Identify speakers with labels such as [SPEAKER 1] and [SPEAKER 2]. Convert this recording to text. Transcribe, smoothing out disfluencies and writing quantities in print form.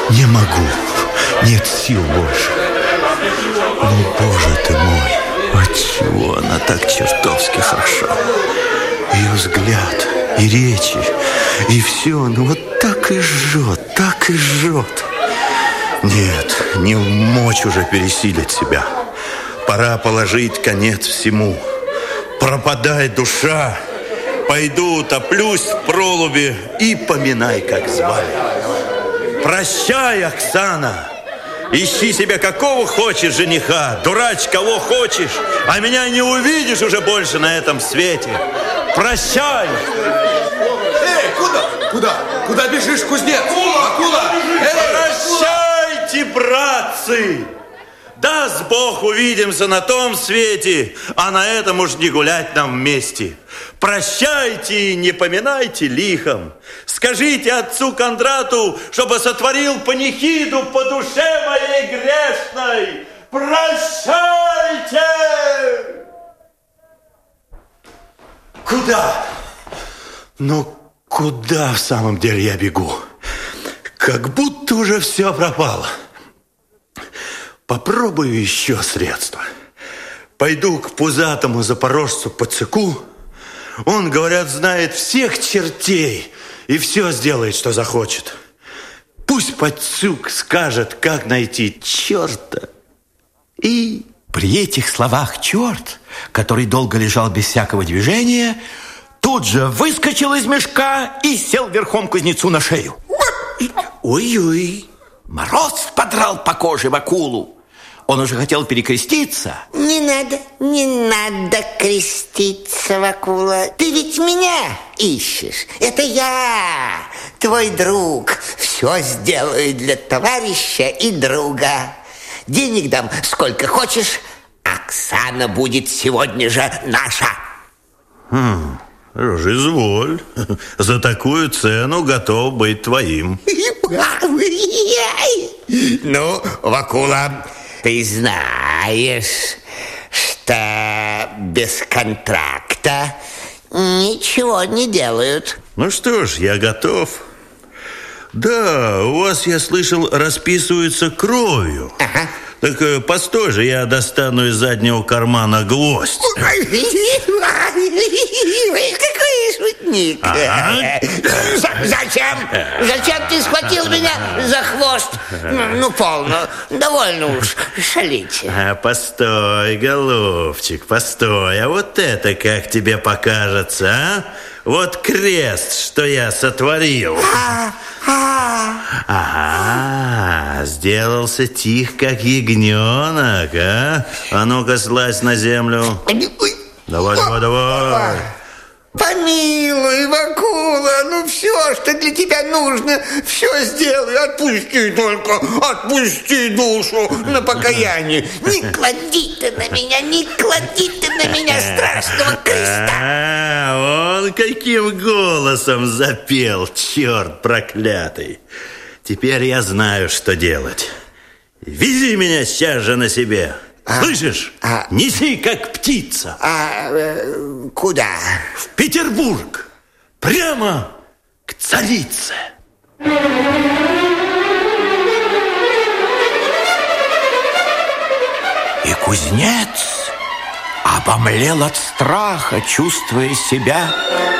[SPEAKER 1] Не могу. Нет сил больше. Ну, Боже ты мой, отчего она так чертовски хороша? Ее взгляд, и речи, и все, ну вот так и жжет, так и жжет. Нет, не в мочь уже пересилить себя. Пора положить конец всему. Пропадай, душа. Пойду утоплюсь в пролубе и поминай, как звали. Прощай, Оксана. Ищи себе какого хочешь жениха, дурач кого хочешь, а меня не увидишь уже больше на этом свете. Прощай.
[SPEAKER 2] Эй, куда? Куда бежишь, кузнец? Акула!
[SPEAKER 1] Прощайте, братцы. Даст Бог, увидимся на том свете, а на этом уж не гулять нам вместе. Прощайте, не поминайте лихом. Скажите отцу Кондрату, чтобы сотворил панихиду по душе моей грешной. Прощайте! Куда? Ну, куда в самом деле я бегу? Как будто уже все пропало. Попробую еще средства. Пойду к пузатому запорожцу Пацаку. Он, говорят, знает всех чертей и все сделает, что захочет. Пусть Пацук скажет, как найти черта. И...
[SPEAKER 3] При этих словах черт, который долго лежал без всякого движения, тут же выскочил из мешка и сел верхом кузнецу на шею.
[SPEAKER 1] Ой-ой.
[SPEAKER 3] Мороз подрал по коже Вакулу. Он уже хотел перекреститься.
[SPEAKER 4] Не надо креститься, Вакула. Ты ведь меня ищешь. Это я, твой друг. Все сделаю для товарища и друга. Денег дам сколько хочешь. Оксана будет сегодня же наша.
[SPEAKER 1] Изволь. За такую цену готов быть твоим.
[SPEAKER 4] Ну, Вакула, ты знаешь, что без контракта ничего не делают.
[SPEAKER 1] Ну что ж, я готов. Да, у вас, я слышал, расписываются кровью.
[SPEAKER 4] Ага.
[SPEAKER 1] Так постой же, я достану из заднего кармана гвоздь.
[SPEAKER 4] Какой шутник. Зачем? Зачем ты схватил меня за хвост? Ну, полно. Довольно уж шалить.
[SPEAKER 1] Постой, голубчик, постой. А вот это как тебе покажется, а? Вот крест, что я сотворил. Ага, сделался тих, как ягненок, а? А ну-ка, слазь на землю. Давай.
[SPEAKER 4] Помилуй, Вакула, ну все, что для тебя нужно, все сделаю. Отпусти только, отпусти душу на покаяние. Не клади ты на меня страшного креста.
[SPEAKER 1] Он каким голосом запел, черт проклятый. Теперь я знаю, что делать. Вези меня сейчас же на себе. Слышишь? Неси, как птица.
[SPEAKER 4] Куда?
[SPEAKER 1] В Петербург. Прямо к царице.
[SPEAKER 3] И кузнец обомлел от страха, чувствуя себя